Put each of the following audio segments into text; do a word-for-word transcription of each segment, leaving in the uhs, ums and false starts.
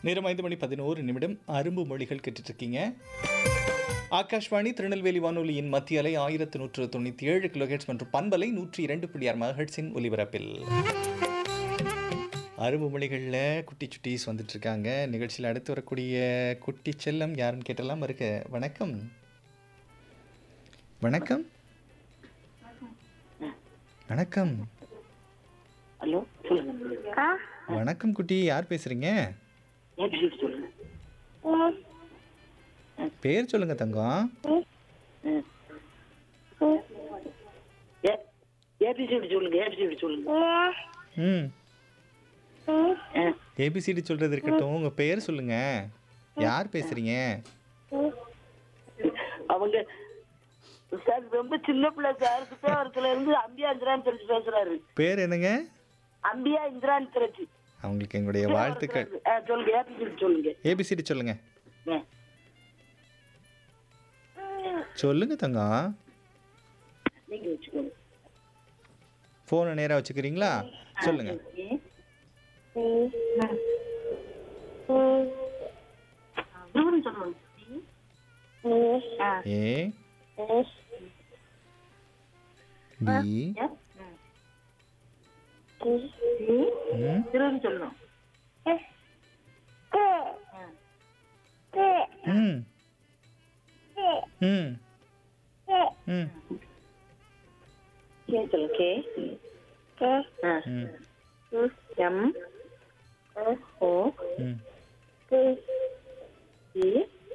நேரம் ஐந்து மணி பதினோரு நிமிடம் அரும்பு மொழிகள் கேட்டுட்ருக்கீங்க. ஆகாஷ்வாணி திருநெல்வேலி வானொலியின் மத்திய அலை ஆயிரத்து நூற்று தொண்ணூற்றி ஏழு கிலோஹெட்ஸ் மற்றும் பண்பலை நூற்றி இரண்டு புள்ளி ஆறு மெகாஹெர்ட்ஸின் ஒலிபரப்பில் அரும்பு மொழிகளில் குட்டி சுட்டீஸ் வந்துட்டு இருக்காங்க. நிகழ்ச்சியில் அடுத்து வரக்கூடிய குட்டி செல்லம் யாருன்னு கேட்டெல்லாம் இருக்கு. வணக்கம் வணக்கம் வணக்கம் ஹலோ சொல்லுங்க. வணக்கம் குட்டி, யார் பேசுறீங்க? பேர் சொல்லுங்க தங்கம். ஏபிசிடி சொல்லுங்க. ஏபிசிடி சொல்லுங்க. ம் ஏபிசிடி சொல்றது இருக்கட்டும், உங்க பேர் சொல்லுங்க. யார் பேசுறீங்க? அவங்க சார் ரொம்ப சின்ன பிள்ளை சார். கிட்டவரத்துல இருந்து அம்பியா இந்திரான்னு தெரிஞ்சு பேசுறாரு. பேர் என்னங்க? அம்பியா இந்திரான்னு தெரிஞ்சு. அவங்களுக்கு எங்களுடைய வாழ்த்துக்கள். சொல்லுங்க. ஏபிசிடி சொல்லுங்க. ஏபிசிடி சொல்லுங்க. சொல்லுங்க தங்கம். நீங்க வச்சுக்கோங்க. போனை நேரா வச்சுக்கிறீங்களா? சொல்லுங்க. ஏ பி திரும்ப சொல்லணும். ம் ம் ம் கே சொல்லு. கே ம் எம் ஓ ம் இ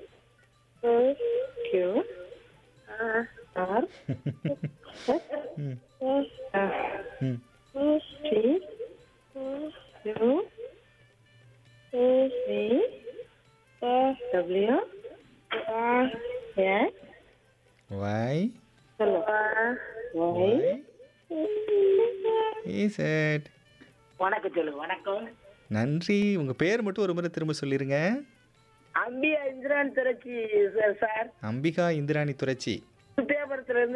கியூ ஆர் ம் ம் D you V W X Y சொல்லு. Y Z. வணக்கம் சொல்லு. வணக்கம். நன்றி. உங்க பேர் மட்டும் ஒரு முறை திரும்ப சொல்லிருங்க. அம்பியா இந்திரான் திரச்சி சார். அம்பிகா இந்திராணி துரைச்சி. பேப்பரத்துல இருந்து